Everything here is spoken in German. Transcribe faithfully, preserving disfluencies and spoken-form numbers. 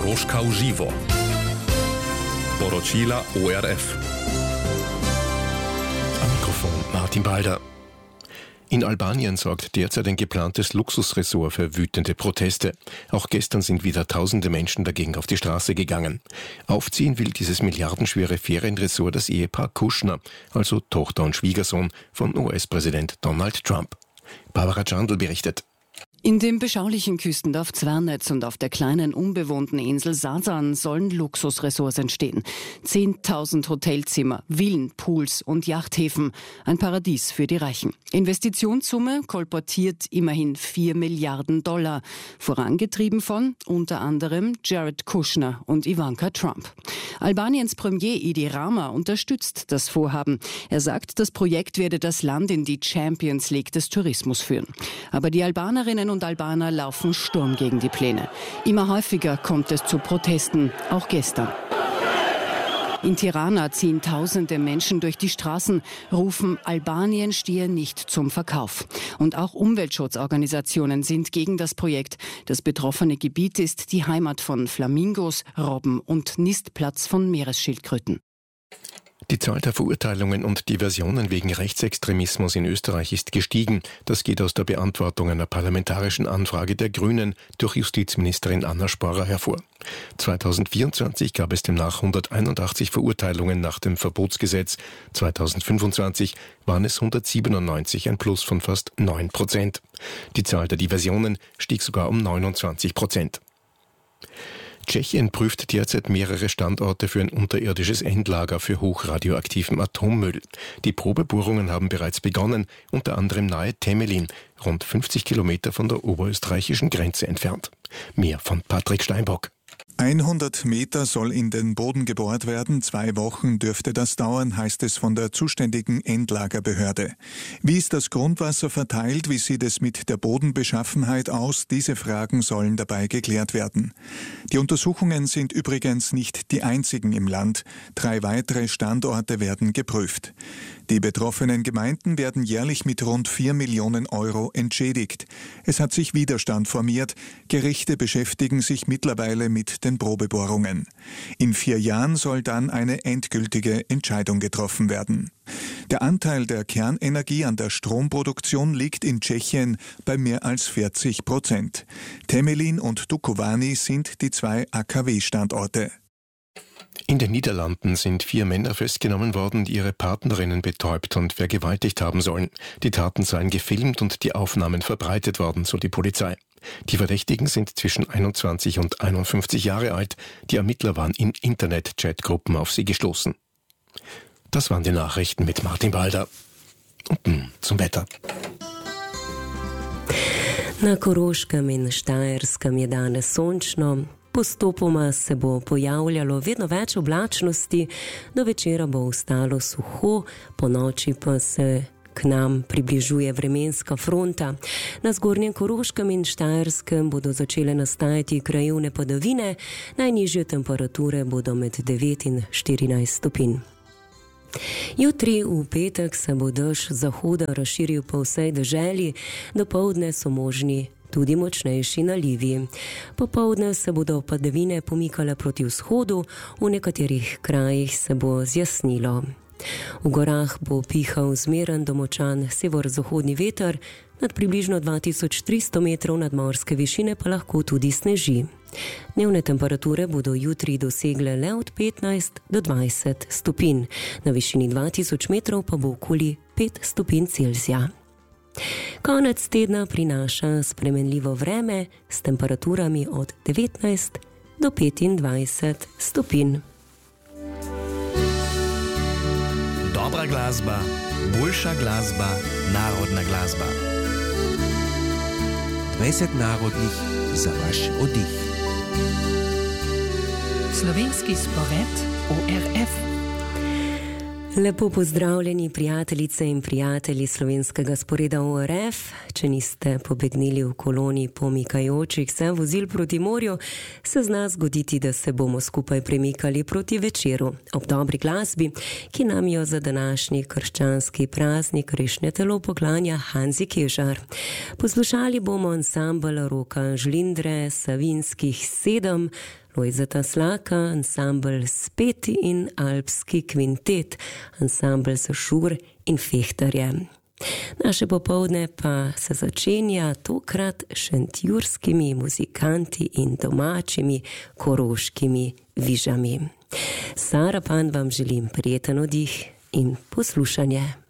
Koroška v živo. Poročila O R F. Am Mikrofon Martin Balder. In Albanien sorgt derzeit ein geplantes Luxusresort für wütende Proteste. Auch gestern sind wieder tausende Menschen dagegen auf die Straße gegangen. Aufziehen will dieses milliardenschwere Ferienresort das Ehepaar Kushner, also Tochter und Schwiegersohn von U S-Präsident Donald Trump. Barbara Chandl berichtet. In dem beschaulichen Küstendorf Zvernetz und auf der kleinen unbewohnten Insel Sasan sollen Luxusressorts entstehen. Zehntausend Hotelzimmer, Villen, Pools und Yachthäfen. Ein Paradies für die Reichen. Investitionssumme kolportiert immerhin vier Milliarden Dollar. Vorangetrieben von unter anderem Jared Kushner und Ivanka Trump. Albaniens Premier Edi Rama unterstützt das Vorhaben. Er sagt, das Projekt werde das Land in die Champions League des Tourismus führen. Aber die Albanerinnen und Albaner laufen Sturm gegen die Pläne. Immer häufiger kommt es zu Protesten, auch gestern. In Tirana ziehen tausende Menschen durch die Straßen, rufen, Albanien stehe nicht zum Verkauf. Und auch Umweltschutzorganisationen sind gegen das Projekt. Das betroffene Gebiet ist die Heimat von Flamingos, Robben und Nistplatz von Meeresschildkröten. Die Zahl der Verurteilungen und Diversionen wegen Rechtsextremismus in Österreich ist gestiegen. Das geht aus der Beantwortung einer parlamentarischen Anfrage der Grünen durch Justizministerin Anna Sporer hervor. zweitausendvierundzwanzig gab es demnach hunderteinundachtzig Verurteilungen nach dem Verbotsgesetz. zweitausendfünfundzwanzig waren es hundertsiebenundneunzig, ein Plus von fast neun Prozent. Die Zahl der Diversionen stieg sogar um neunundzwanzig Prozent. Tschechien prüft derzeit mehrere Standorte für ein unterirdisches Endlager für hochradioaktiven Atommüll. Die Probebohrungen haben bereits begonnen, unter anderem nahe Temelin, rund fünfzig Kilometer von der oberösterreichischen Grenze entfernt. Mehr von Patrick Steinbock. hundert Meter soll in den Boden gebohrt werden. Zwei Wochen dürfte das dauern, heißt es von der zuständigen Endlagerbehörde. Wie ist das Grundwasser verteilt? Wie sieht es mit der Bodenbeschaffenheit aus? Diese Fragen sollen dabei geklärt werden. Die Untersuchungen sind übrigens nicht die einzigen im Land. Drei weitere Standorte werden geprüft. Die betroffenen Gemeinden werden jährlich mit rund vier Millionen Euro entschädigt. Es hat sich Widerstand formiert. Gerichte beschäftigen sich mittlerweile mit den Probebohrungen. In vier Jahren soll dann eine endgültige Entscheidung getroffen werden. Der Anteil der Kernenergie an der Stromproduktion liegt in Tschechien bei mehr als vierzig Prozent. Temelin und Dukovany sind die zwei A K W-Standorte. In den Niederlanden sind vier Männer festgenommen worden, die ihre Partnerinnen betäubt und vergewaltigt haben sollen. Die Taten seien gefilmt und die Aufnahmen verbreitet worden, so die Polizei. Die Verdächtigen sind zwischen einundzwanzig und einundfünfzig Jahre alt. Die Ermittler waren in Internet-Chat-Gruppen auf sie gestoßen. Das waren die Nachrichten mit Martin Balder. Und nun zum Wetter. Na Koroškem in Štajerskem je danes sončno. Postopoma se bo pojavljalo vedno več oblačnosti, do večera bo ostalo suho, po noči pa se k nam približuje vremenska fronta. Na zgornjem Koroškem in Štajerskem bodo začele nastajati krajevne padavine, najnižje temperature bodo med devet in štirinajst stopinj. Jutri v petek se bo dež zahoda razširil po vsej deželi, dopoldne so možni tudi močnejši nalivi. Popoldne se bodo padavine pomikale proti vzhodu, v nekaterih krajih se bo zjasnilo. V gorah bo pihal zmeren do močan severozahodni veter, nad približno dva tisoč tristo metrov nadmorske višine pa lahko tudi sneži. Dnevne temperature bodo jutri dosegle le od petnajst do dvajset stopinj, na višini dva tisoč metrov pa bo okoli pet stopinj Celzija. Konec tedna prinaša spremenljivo vreme s temperaturami od devetnajst do petindvajset stopinj. Dobra glasba, boljša glasba, narodna glasba. dvajset narodnih za vaš oddih. Slovenski spoved O R F. Lepo pozdravljeni prijateljice in prijatelji slovenskega sporeda O R F. Če niste pobegnili v koloni pomikajočih se vozil proti morju, se zna zgoditi, da se bomo skupaj premikali proti večeru ob dobri glasbi, ki nam jo za današnji krščanski praznik rešnje telo poklanja Hanzi Kežar. Poslušali bomo ansambel Roka Žlindre, Savinskih sedem, Lojzeta Slaka, ansambl Speti in alpski kvintet, ansambl za šur in fehtarje. Naše popovdne pa se začenja tokrat šentjurskimi muzikanti in domačimi koroškimi vižami. Sara Pan vam želim prijeten oddih in poslušanje.